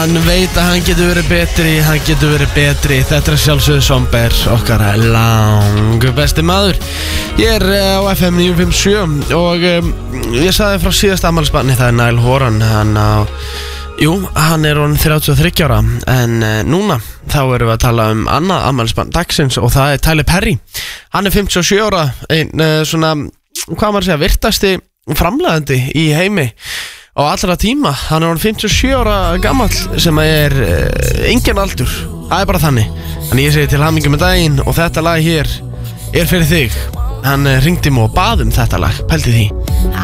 Hann veit að hann getur verið betri. Þetta sjálfsögðu Somber, okkar langu besti maður. Ég á FM 957 og ég sagði frá síðasta afmælisbarni, það Niall Horan. Hann orðinn 33 ára. En núna þá erum við að tala annað afmælisbarn dagsins og það Tyler Perry. Hann 57 ára, svona, hvað maður segja, virtasti framleiðandi í heimi á allra tíma. Hann orðinn 57 ára gamall sem engin aldur. Það bara þannig. Þannig ég segi til hamingju með daginn og þetta lag hér fyrir þig. Hann hringdi mig og bað þetta lag, pældi því.